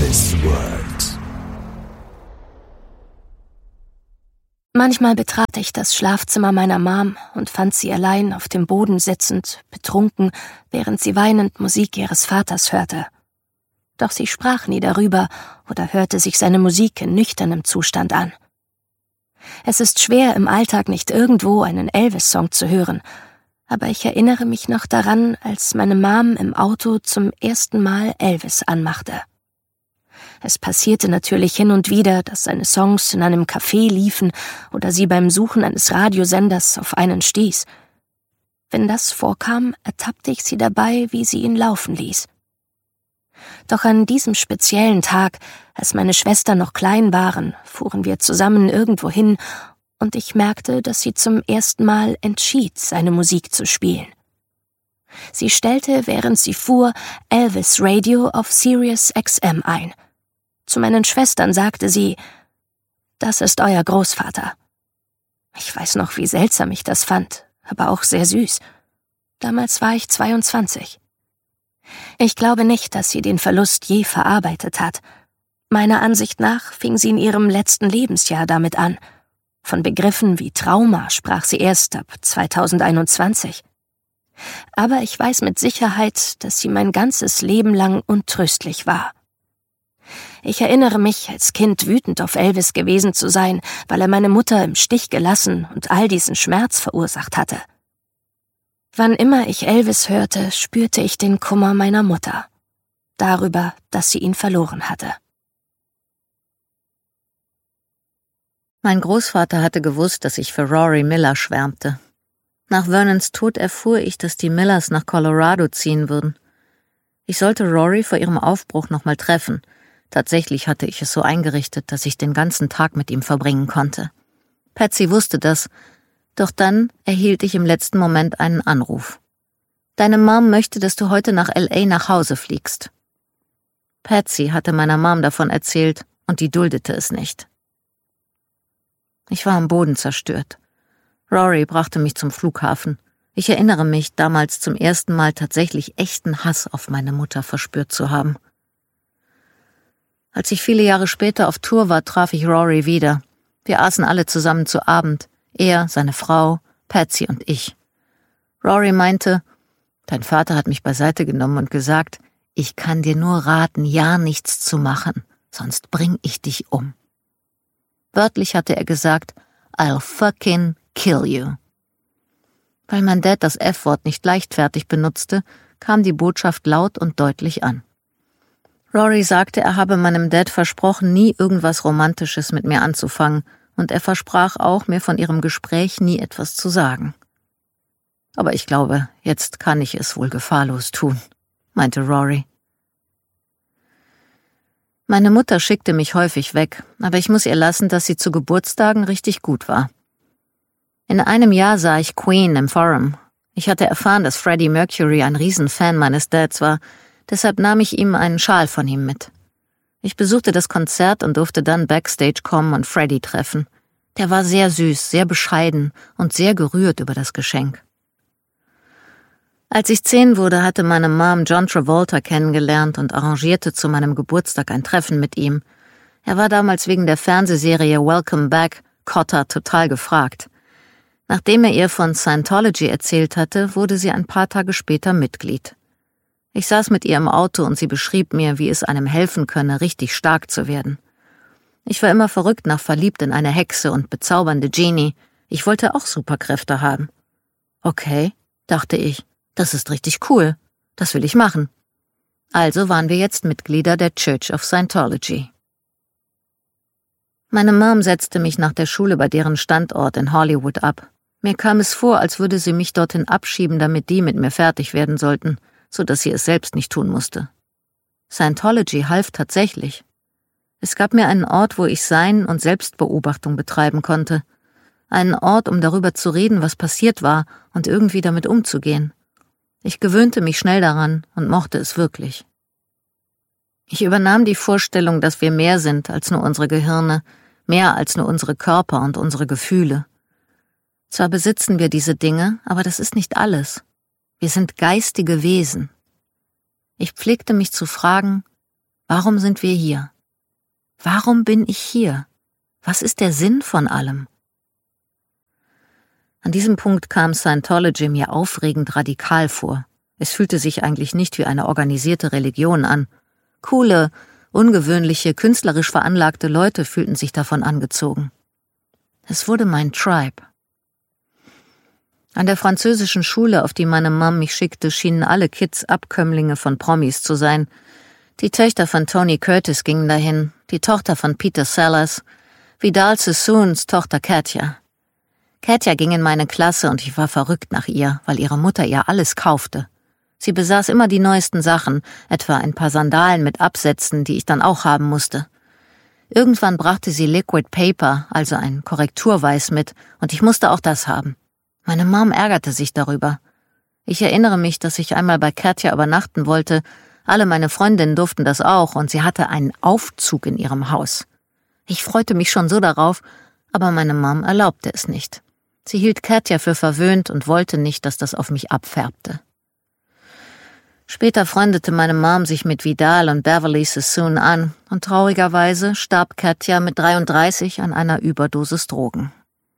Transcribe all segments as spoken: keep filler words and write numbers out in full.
Elvis World. Manchmal betrat ich das Schlafzimmer meiner Mom und fand sie allein auf dem Boden sitzend, betrunken, während sie weinend Musik ihres Vaters hörte. Doch sie sprach nie darüber oder hörte sich seine Musik in nüchternem Zustand an. Es ist schwer, im Alltag nicht irgendwo einen Elvis-Song zu hören, aber ich erinnere mich noch daran, als meine Mom im Auto zum ersten Mal Elvis anmachte. Es passierte natürlich hin und wieder, dass seine Songs in einem Café liefen oder sie beim Suchen eines Radiosenders auf einen stieß. Wenn das vorkam, ertappte ich sie dabei, wie sie ihn laufen ließ. Doch an diesem speziellen Tag, als meine Schwestern noch klein waren, fuhren wir zusammen irgendwo hin und ich merkte, dass sie zum ersten Mal entschied, seine Musik zu spielen. Sie stellte, während sie fuhr, Elvis Radio auf Sirius X M ein. Zu meinen Schwestern sagte sie: »Das ist euer Großvater.« Ich weiß noch, wie seltsam ich das fand, aber auch sehr süß. Damals war ich zweiundzwanzig. Ich glaube nicht, dass sie den Verlust je verarbeitet hat. Meiner Ansicht nach fing sie in ihrem letzten Lebensjahr damit an. Von Begriffen wie Trauma sprach sie erst ab zweitausendeinundzwanzig. Aber ich weiß mit Sicherheit, dass sie mein ganzes Leben lang untröstlich war. Ich erinnere mich, als Kind wütend auf Elvis gewesen zu sein, weil er meine Mutter im Stich gelassen und all diesen Schmerz verursacht hatte. Wann immer ich Elvis hörte, spürte ich den Kummer meiner Mutter. Darüber, dass sie ihn verloren hatte. Mein Großvater hatte gewusst, dass ich für Rory Miller schwärmte. Nach Vernons Tod erfuhr ich, dass die Millers nach Colorado ziehen würden. Ich sollte Rory vor ihrem Aufbruch nochmal treffen. Tatsächlich hatte ich es so eingerichtet, dass ich den ganzen Tag mit ihm verbringen konnte. Patsy wusste das, doch dann erhielt ich im letzten Moment einen Anruf. »Deine Mom möchte, dass du heute nach L A nach Hause fliegst.« Patsy hatte meiner Mom davon erzählt und die duldete es nicht. Ich war am Boden zerstört. Rory brachte mich zum Flughafen. Ich erinnere mich, damals zum ersten Mal tatsächlich echten Hass auf meine Mutter verspürt zu haben. Als ich viele Jahre später auf Tour war, traf ich Rory wieder. Wir aßen alle zusammen zu Abend. Er, seine Frau, Patsy und ich. Rory meinte: »Dein Vater hat mich beiseite genommen und gesagt, ich kann dir nur raten, ja nichts zu machen, sonst bring ich dich um.« Wörtlich hatte er gesagt, »I'll fucking kill you.« Weil mein Dad das F-Wort nicht leichtfertig benutzte, kam die Botschaft laut und deutlich an. Rory sagte, er habe meinem Dad versprochen, nie irgendwas Romantisches mit mir anzufangen, und er versprach auch, mir von ihrem Gespräch nie etwas zu sagen. »Aber ich glaube, jetzt kann ich es wohl gefahrlos tun«, meinte Rory. Meine Mutter schickte mich häufig weg, aber ich muss ihr lassen, dass sie zu Geburtstagen richtig gut war. In einem Jahr sah ich Queen im Forum. Ich hatte erfahren, dass Freddie Mercury ein Riesenfan meines Dads war, deshalb nahm ich ihm einen Schal von ihm mit. Ich besuchte das Konzert und durfte dann backstage kommen und Freddie treffen. Der war sehr süß, sehr bescheiden und sehr gerührt über das Geschenk. Als ich zehn wurde, hatte meine Mom John Travolta kennengelernt und arrangierte zu meinem Geburtstag ein Treffen mit ihm. Er war damals wegen der Fernsehserie Welcome Back Kotter total gefragt. Nachdem er ihr von Scientology erzählt hatte, wurde sie ein paar Tage später Mitglied. Ich saß mit ihr im Auto und sie beschrieb mir, wie es einem helfen könne, richtig stark zu werden. Ich war immer verrückt nach verliebt in eine Hexe und bezaubernde Genie. Ich wollte auch Superkräfte haben. Okay, dachte ich. Das ist richtig cool. Das will ich machen. Also waren wir jetzt Mitglieder der Church of Scientology. Meine Mom setzte mich nach der Schule bei deren Standort in Hollywood ab. Mir kam es vor, als würde sie mich dorthin abschieben, damit die mit mir fertig werden sollten, so dass sie es selbst nicht tun musste. Scientology half tatsächlich. Es gab mir einen Ort, wo ich Sein- und Selbstbeobachtung betreiben konnte. Einen Ort, um darüber zu reden, was passiert war und irgendwie damit umzugehen. Ich gewöhnte mich schnell daran und mochte es wirklich. Ich übernahm die Vorstellung, dass wir mehr sind als nur unsere Gehirne, mehr als nur unsere Körper und unsere Gefühle. Zwar besitzen wir diese Dinge, aber das ist nicht alles. Wir sind geistige Wesen. Ich pflegte mich zu fragen, Warum sind wir hier? Warum bin ich hier? Was ist der Sinn von allem? An diesem Punkt kam Scientology mir aufregend radikal vor. Es fühlte sich eigentlich nicht wie eine organisierte Religion an. Coole, ungewöhnliche, künstlerisch veranlagte Leute fühlten sich davon angezogen. Es wurde mein Tribe. An der französischen Schule, auf die meine Mom mich schickte, schienen alle Kids Abkömmlinge von Promis zu sein. Die Töchter von Tony Curtis gingen dahin, die Tochter von Peter Sellers, Vidal Sassoons Tochter Katja. Katja ging in meine Klasse und ich war verrückt nach ihr, weil ihre Mutter ihr alles kaufte. Sie besaß immer die neuesten Sachen, etwa ein paar Sandalen mit Absätzen, die ich dann auch haben musste. Irgendwann brachte sie Liquid Paper, also ein Korrekturweiß mit, und ich musste auch das haben. Meine Mom ärgerte sich darüber. Ich erinnere mich, dass ich einmal bei Katja übernachten wollte. Alle meine Freundinnen durften das auch und sie hatte einen Aufzug in ihrem Haus. Ich freute mich schon so darauf, aber meine Mom erlaubte es nicht. Sie hielt Katja für verwöhnt und wollte nicht, dass das auf mich abfärbte. Später freundete meine Mom sich mit Vidal und Beverly Sassoon an und traurigerweise starb Katja mit dreiunddreißig an einer Überdosis Drogen.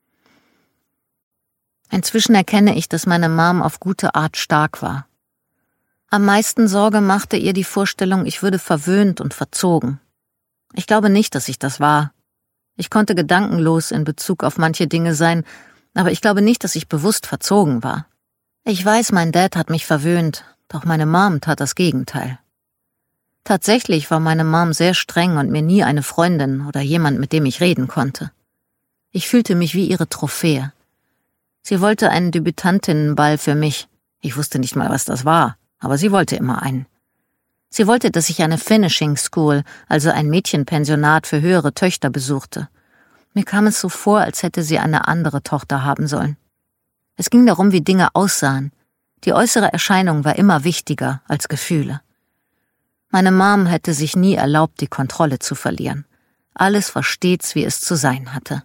Inzwischen erkenne ich, dass meine Mom auf gute Art stark war. Am meisten Sorge machte ihr die Vorstellung, ich würde verwöhnt und verzogen. Ich glaube nicht, dass ich das war. Ich konnte gedankenlos in Bezug auf manche Dinge sein, aber ich glaube nicht, dass ich bewusst verzogen war. Ich weiß, mein Dad hat mich verwöhnt, doch meine Mom tat das Gegenteil. Tatsächlich war meine Mom sehr streng und mir nie eine Freundin oder jemand, mit dem ich reden konnte. Ich fühlte mich wie ihre Trophäe. Sie wollte einen Debütantinnenball für mich. Ich wusste nicht mal, was das war, aber sie wollte immer einen. Sie wollte, dass ich eine Finishing School, also ein Mädchenpensionat für höhere Töchter besuchte. Mir kam es so vor, als hätte sie eine andere Tochter haben sollen. Es ging darum, wie Dinge aussahen. Die äußere Erscheinung war immer wichtiger als Gefühle. Meine Mom hätte sich nie erlaubt, die Kontrolle zu verlieren. Alles war stets, wie es zu sein hatte.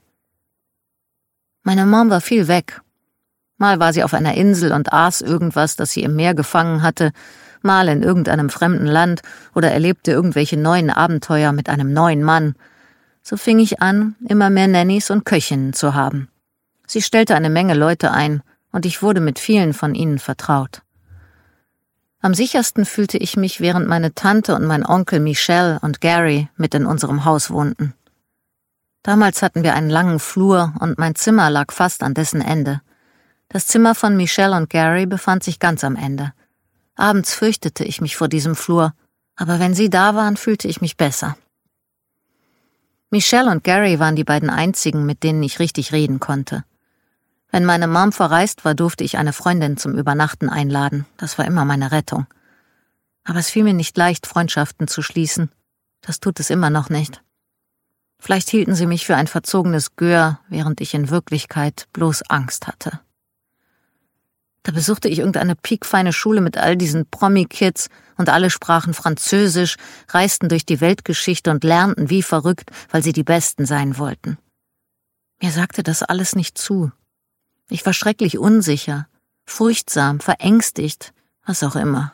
Meine Mom war viel weg. Mal war sie auf einer Insel und aß irgendwas, das sie im Meer gefangen hatte, mal in irgendeinem fremden Land oder erlebte irgendwelche neuen Abenteuer mit einem neuen Mann. So fing ich an, immer mehr Nannies und Köchinnen zu haben. Sie stellte eine Menge Leute ein, und ich wurde mit vielen von ihnen vertraut. Am sichersten fühlte ich mich, während meine Tante und mein Onkel Michelle und Gary mit in unserem Haus wohnten. Damals hatten wir einen langen Flur und mein Zimmer lag fast an dessen Ende. Das Zimmer von Michelle und Gary befand sich ganz am Ende. Abends fürchtete ich mich vor diesem Flur, aber wenn sie da waren, fühlte ich mich besser. Michelle und Gary waren die beiden einzigen, mit denen ich richtig reden konnte. Wenn meine Mom verreist war, durfte ich eine Freundin zum Übernachten einladen. Das war immer meine Rettung. Aber es fiel mir nicht leicht, Freundschaften zu schließen. Das tut es immer noch nicht. Vielleicht hielten sie mich für ein verzogenes Gör, während ich in Wirklichkeit bloß Angst hatte. Da besuchte ich irgendeine piekfeine Schule mit all diesen Promi-Kids und alle sprachen Französisch, reisten durch die Weltgeschichte und lernten wie verrückt, weil sie die Besten sein wollten. Mir sagte das alles nicht zu. Ich war schrecklich unsicher, furchtsam, verängstigt, was auch immer.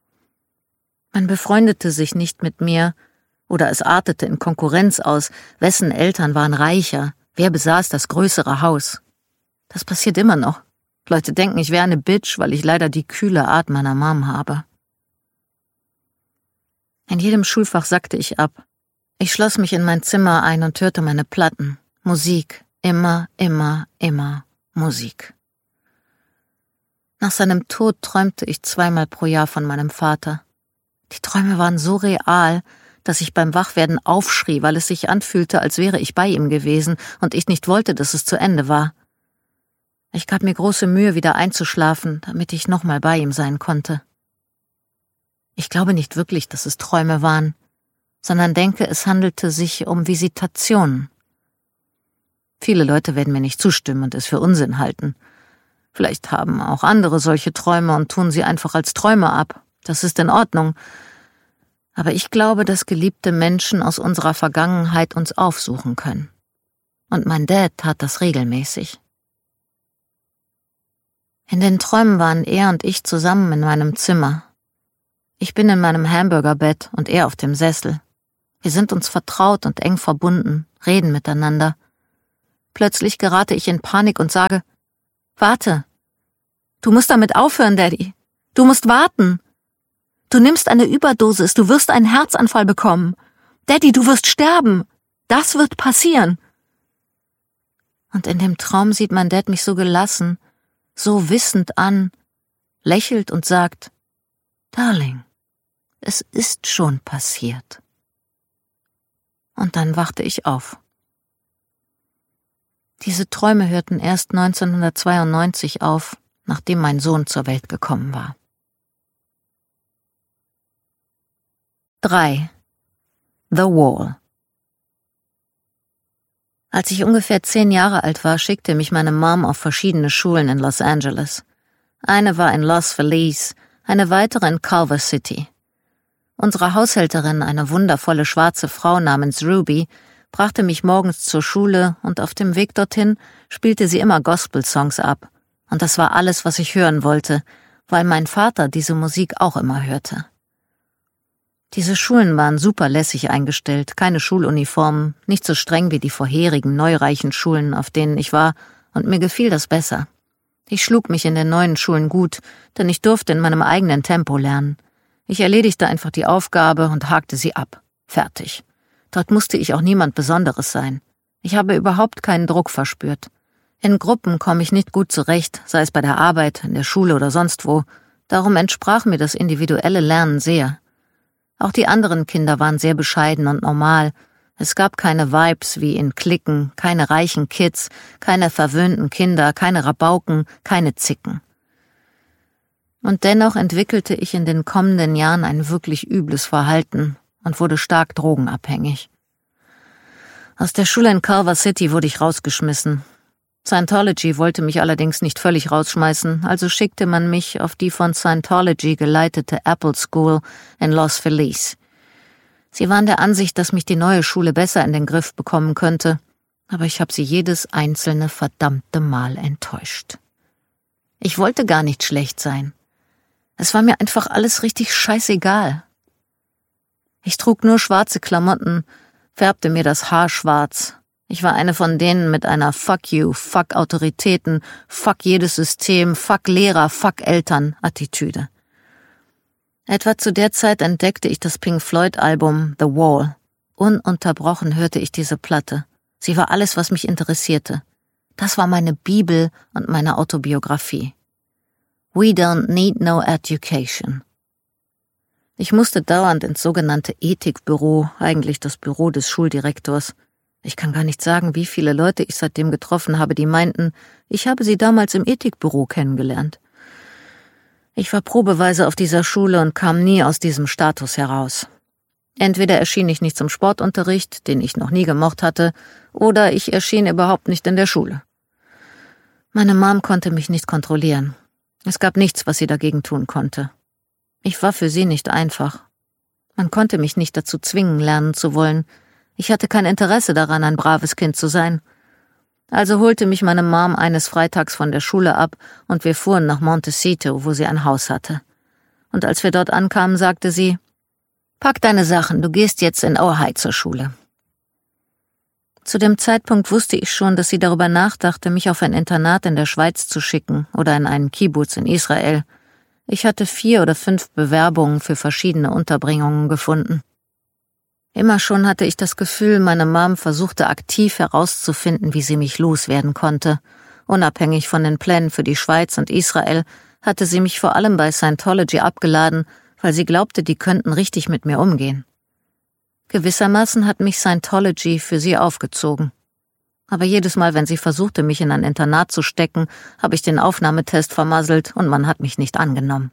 Man befreundete sich nicht mit mir, oder es artete in Konkurrenz aus, wessen Eltern waren reicher, wer besaß das größere Haus. Das passiert immer noch. Leute denken, ich wäre eine Bitch, weil ich leider die kühle Art meiner Mom habe. In jedem Schulfach sackte ich ab. Ich schloss mich in mein Zimmer ein und hörte meine Platten. Musik, immer, immer, immer Musik. Nach seinem Tod träumte ich zweimal pro Jahr von meinem Vater. Die Träume waren so real, dass ich beim Wachwerden aufschrie, weil es sich anfühlte, als wäre ich bei ihm gewesen und ich nicht wollte, dass es zu Ende war. Ich gab mir große Mühe, wieder einzuschlafen, damit ich nochmal bei ihm sein konnte. Ich glaube nicht wirklich, dass es Träume waren, sondern denke, es handelte sich um Visitationen. Viele Leute werden mir nicht zustimmen und es für Unsinn halten. Vielleicht haben auch andere solche Träume und tun sie einfach als Träume ab. Das ist in Ordnung. Aber ich glaube, dass geliebte Menschen aus unserer Vergangenheit uns aufsuchen können. Und mein Dad tat das regelmäßig. In den Träumen waren er und ich zusammen in meinem Zimmer. Ich bin in meinem Hamburgerbett und er auf dem Sessel. Wir sind uns vertraut und eng verbunden, reden miteinander. Plötzlich gerate ich in Panik und sage, »Warte! Du musst damit aufhören, Daddy! Du musst warten! Du nimmst eine Überdosis, du wirst einen Herzanfall bekommen! Daddy, du wirst sterben! Das wird passieren!« Und in dem Traum sieht mein Dad mich so gelassen, so wissend an, lächelt und sagt, »Darling, es ist schon passiert.« Und dann wachte ich auf. Diese Träume hörten erst neunzehnhundertzweiundneunzig auf, nachdem mein Sohn zur Welt gekommen war. drei. The Wall. Als ich ungefähr zehn Jahre alt war, schickte mich meine Mom auf verschiedene Schulen in Los Angeles. Eine war in Los Feliz, eine weitere in Culver City. Unsere Haushälterin, eine wundervolle schwarze Frau namens Ruby, brachte mich morgens zur Schule und auf dem Weg dorthin spielte sie immer Gospel-Songs ab. Und das war alles, was ich hören wollte, weil mein Vater diese Musik auch immer hörte. Diese Schulen waren super lässig eingestellt, keine Schuluniformen, nicht so streng wie die vorherigen neureichen Schulen, auf denen ich war, und mir gefiel das besser. Ich schlug mich in den neuen Schulen gut, denn ich durfte in meinem eigenen Tempo lernen. Ich erledigte einfach die Aufgabe und hakte sie ab. Fertig. Dort musste ich auch niemand Besonderes sein. Ich habe überhaupt keinen Druck verspürt. In Gruppen komme ich nicht gut zurecht, sei es bei der Arbeit, in der Schule oder sonst wo. Darum entsprach mir das individuelle Lernen sehr. Auch die anderen Kinder waren sehr bescheiden und normal. Es gab keine Vibes wie in Cliquen, keine reichen Kids, keine verwöhnten Kinder, keine Rabauken, keine Zicken. Und dennoch entwickelte ich in den kommenden Jahren ein wirklich übles Verhalten und wurde stark drogenabhängig. Aus der Schule in Culver City wurde ich rausgeschmissen. Scientology wollte mich allerdings nicht völlig rausschmeißen, also schickte man mich auf die von Scientology geleitete Apple School in Los Feliz. Sie waren der Ansicht, dass mich die neue Schule besser in den Griff bekommen könnte, aber ich habe sie jedes einzelne verdammte Mal enttäuscht. Ich wollte gar nicht schlecht sein. Es war mir einfach alles richtig scheißegal. Ich trug nur schwarze Klamotten, färbte mir das Haar schwarz. Ich war eine von denen mit einer Fuck you, fuck Autoritäten, fuck jedes System, fuck Lehrer, fuck Eltern Attitüde. Etwa zu der Zeit entdeckte ich das Pink Floyd-Album The Wall. Ununterbrochen hörte ich diese Platte. Sie war alles, was mich interessierte. Das war meine Bibel und meine Autobiografie. We don't need no education. Ich musste dauernd ins sogenannte Ethikbüro, eigentlich das Büro des Schuldirektors. Ich kann gar nicht sagen, wie viele Leute ich seitdem getroffen habe, die meinten, ich habe sie damals im Ethikbüro kennengelernt. Ich war probeweise auf dieser Schule und kam nie aus diesem Status heraus. Entweder erschien ich nicht zum Sportunterricht, den ich noch nie gemocht hatte, oder ich erschien überhaupt nicht in der Schule. Meine Mom konnte mich nicht kontrollieren. Es gab nichts, was sie dagegen tun konnte. Ich war für sie nicht einfach. Man konnte mich nicht dazu zwingen, lernen zu wollen. Ich hatte kein Interesse daran, ein braves Kind zu sein. Also holte mich meine Mom eines Freitags von der Schule ab und wir fuhren nach Montecito, wo sie ein Haus hatte. Und als wir dort ankamen, sagte sie, »Pack deine Sachen, du gehst jetzt in Ojai zur Schule.« Zu dem Zeitpunkt wusste ich schon, dass sie darüber nachdachte, mich auf ein Internat in der Schweiz zu schicken oder in einen Kibbutz in Israel. Ich hatte vier oder fünf Bewerbungen für verschiedene Unterbringungen gefunden. Immer schon hatte ich das Gefühl, meine Mom versuchte aktiv herauszufinden, wie sie mich loswerden konnte. Unabhängig von den Plänen für die Schweiz und Israel hatte sie mich vor allem bei Scientology abgeladen, weil sie glaubte, die könnten richtig mit mir umgehen. Gewissermaßen hat mich Scientology für sie aufgezogen. Aber jedes Mal, wenn sie versuchte, mich in ein Internat zu stecken, habe ich den Aufnahmetest vermasselt und man hat mich nicht angenommen.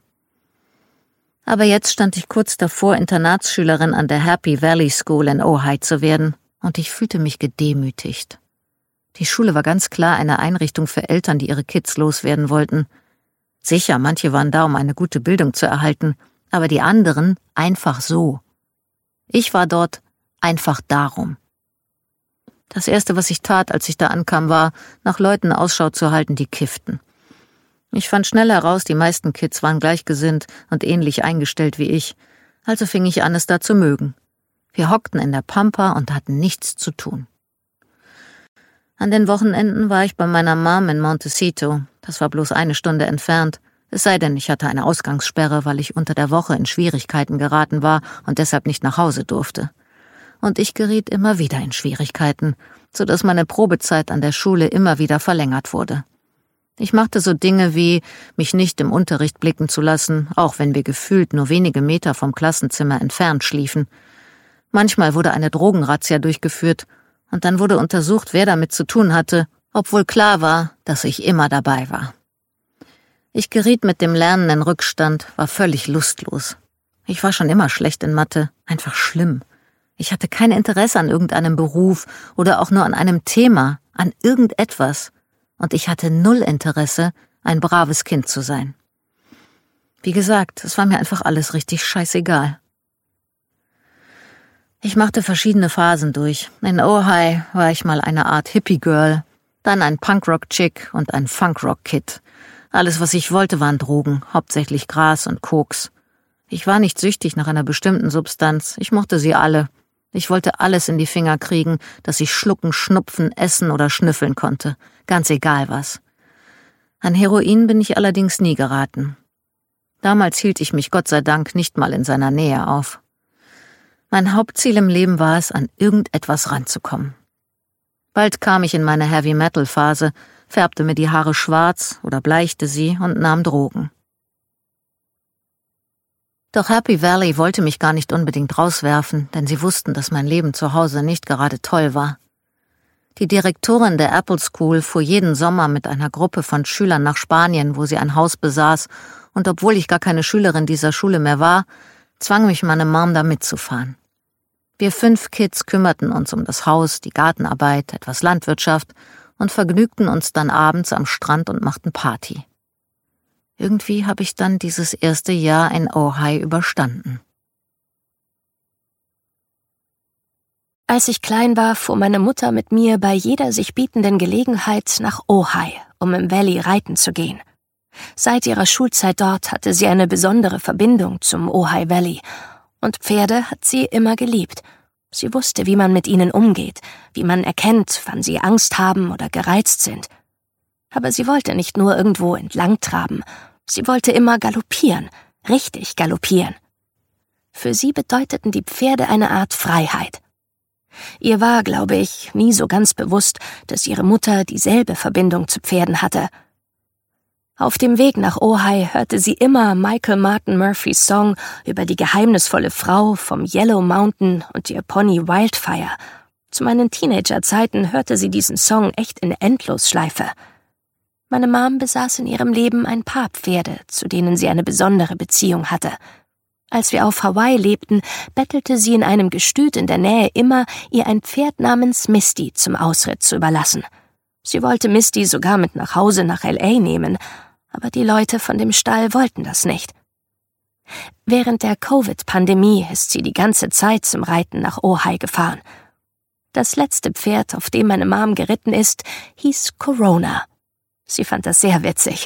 Aber jetzt stand ich kurz davor, Internatsschülerin an der Happy Valley School in Ojai zu werden, und ich fühlte mich gedemütigt. Die Schule war ganz klar eine Einrichtung für Eltern, die ihre Kids loswerden wollten. Sicher, manche waren da, um eine gute Bildung zu erhalten, aber die anderen einfach so. Ich war dort einfach darum. Das Erste, was ich tat, als ich da ankam, war, nach Leuten Ausschau zu halten, die kifften. Ich fand schnell heraus, die meisten Kids waren gleichgesinnt und ähnlich eingestellt wie ich, also fing ich an, es da zu mögen. Wir hockten in der Pampa und hatten nichts zu tun. An den Wochenenden war ich bei meiner Mom in Montecito. Das war bloß eine Stunde entfernt. Es sei denn, ich hatte eine Ausgangssperre, weil ich unter der Woche in Schwierigkeiten geraten war und deshalb nicht nach Hause durfte. Und ich geriet immer wieder in Schwierigkeiten, so dass meine Probezeit an der Schule immer wieder verlängert wurde. Ich machte so Dinge wie, mich nicht im Unterricht blicken zu lassen, auch wenn wir gefühlt nur wenige Meter vom Klassenzimmer entfernt schliefen. Manchmal wurde eine Drogenrazzia durchgeführt und dann wurde untersucht, wer damit zu tun hatte, obwohl klar war, dass ich immer dabei war. Ich geriet mit dem Lernen in Rückstand, war völlig lustlos. Ich war schon immer schlecht in Mathe, einfach schlimm. Ich hatte kein Interesse an irgendeinem Beruf oder auch nur an einem Thema, an irgendetwas. Und ich hatte null Interesse, ein braves Kind zu sein. Wie gesagt, es war mir einfach alles richtig scheißegal. Ich machte verschiedene Phasen durch. In Ojai war ich mal eine Art Hippie-Girl, dann ein Punkrock-Chick und ein Funkrock-Kid. Alles, was ich wollte, waren Drogen, hauptsächlich Gras und Koks. Ich war nicht süchtig nach einer bestimmten Substanz, ich mochte sie alle. Ich wollte alles in die Finger kriegen, das ich schlucken, schnupfen, essen oder schnüffeln konnte, ganz egal was. An Heroin bin ich allerdings nie geraten. Damals hielt ich mich Gott sei Dank nicht mal in seiner Nähe auf. Mein Hauptziel im Leben war es, an irgendetwas ranzukommen. Bald kam ich in meine Heavy-Metal-Phase, färbte mir die Haare schwarz oder bleichte sie und nahm Drogen. Doch Happy Valley wollte mich gar nicht unbedingt rauswerfen, denn sie wussten, dass mein Leben zu Hause nicht gerade toll war. Die Direktorin der Apple School fuhr jeden Sommer mit einer Gruppe von Schülern nach Spanien, wo sie ein Haus besaß, und obwohl ich gar keine Schülerin dieser Schule mehr war, zwang mich meine Mom, da mitzufahren. Wir fünf Kids kümmerten uns um das Haus, die Gartenarbeit, etwas Landwirtschaft und vergnügten uns dann abends am Strand und machten Party. Irgendwie habe ich dann dieses erste Jahr in Ojai überstanden. Als ich klein war, fuhr meine Mutter mit mir bei jeder sich bietenden Gelegenheit nach Ojai, um im Valley reiten zu gehen. Seit ihrer Schulzeit dort hatte sie eine besondere Verbindung zum Ojai Valley und Pferde hat sie immer geliebt. Sie wusste, wie man mit ihnen umgeht, wie man erkennt, wann sie Angst haben oder gereizt sind. Aber sie wollte nicht nur irgendwo entlang traben, sie wollte immer galoppieren, richtig galoppieren. Für sie bedeuteten die Pferde eine Art Freiheit. Ihr war, glaube ich, nie so ganz bewusst, dass ihre Mutter dieselbe Verbindung zu Pferden hatte. Auf dem Weg nach Ojai hörte sie immer Michael Martin Murphys Song über die geheimnisvolle Frau vom Yellow Mountain und ihr Pony Wildfire. Zu meinen Teenagerzeiten hörte sie diesen Song echt in Endlosschleife. Meine Mom besaß in ihrem Leben ein paar Pferde, zu denen sie eine besondere Beziehung hatte. Als wir auf Hawaii lebten, bettelte sie in einem Gestüt in der Nähe immer, ihr ein Pferd namens Misty zum Ausritt zu überlassen. Sie wollte Misty sogar mit nach Hause nach L A nehmen, aber die Leute von dem Stall wollten das nicht. Während der Covid-Pandemie ist sie die ganze Zeit zum Reiten nach Ojai gefahren. Das letzte Pferd, auf dem meine Mom geritten ist, hieß Corona. Sie fand das sehr witzig.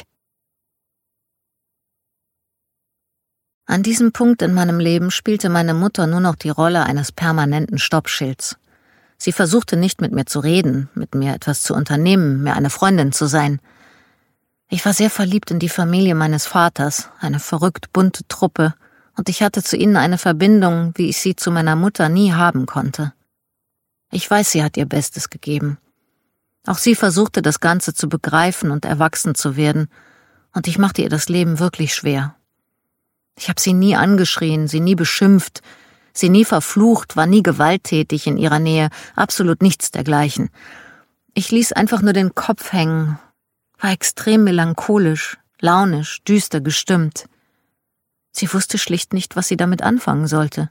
An diesem Punkt in meinem Leben spielte meine Mutter nur noch die Rolle eines permanenten Stoppschilds. Sie versuchte nicht mit mir zu reden, mit mir etwas zu unternehmen, mir eine Freundin zu sein. Ich war sehr verliebt in die Familie meines Vaters, eine verrückt bunte Truppe, und ich hatte zu ihnen eine Verbindung, wie ich sie zu meiner Mutter nie haben konnte. Ich weiß, sie hat ihr Bestes gegeben. Auch sie versuchte, das Ganze zu begreifen und erwachsen zu werden, und ich machte ihr das Leben wirklich schwer. Ich habe sie nie angeschrien, sie nie beschimpft, sie nie verflucht, war nie gewalttätig in ihrer Nähe, absolut nichts dergleichen. Ich ließ einfach nur den Kopf hängen, war extrem melancholisch, launisch, düster gestimmt. Sie wusste schlicht nicht, was sie damit anfangen sollte.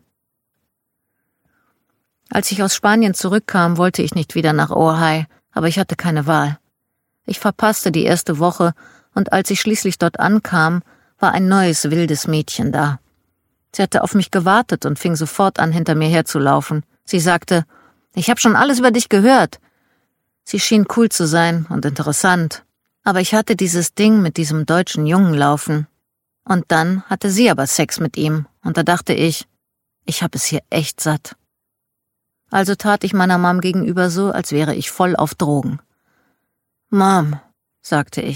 Als ich aus Spanien zurückkam, wollte ich nicht wieder nach Ojai, aber ich hatte keine Wahl. Ich verpasste die erste Woche, und als ich schließlich dort ankam, war ein neues, wildes Mädchen da. Sie hatte auf mich gewartet und fing sofort an, hinter mir herzulaufen. Sie sagte, »Ich habe schon alles über dich gehört.« Sie schien cool zu sein und interessant, aber ich hatte dieses Ding mit diesem deutschen Jungen laufen. Und dann hatte sie aber Sex mit ihm, und da dachte ich, ich habe es hier echt satt. Also tat ich meiner Mom gegenüber so, als wäre ich voll auf Drogen. »Mom«, sagte ich.